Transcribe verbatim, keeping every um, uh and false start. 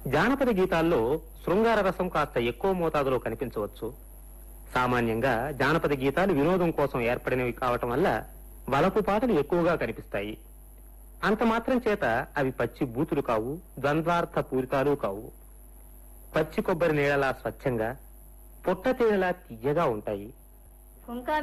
జానపద గీతాల్లో శృంగార రసం కాస్త ఎక్కువ మోతాదులో కనిపించవచ్చు. సామాన్యంగా జానపద గీతాలు వినోదం కోసం ఏర్పడినవి కావటం వల్ల వలపు పాటలు ఎక్కువగా కనిపిస్తాయి. అంత మాత్రం చేత అవి పచ్చి బూతులు కావు, ద్వంద్వార్థ పూరితాలు కావు. పచ్చి కొబ్బరి నీళ్ళలా స్వచ్ఛంగా, పుట్ట తేనెలా తియ్యగా ఉంటాయి.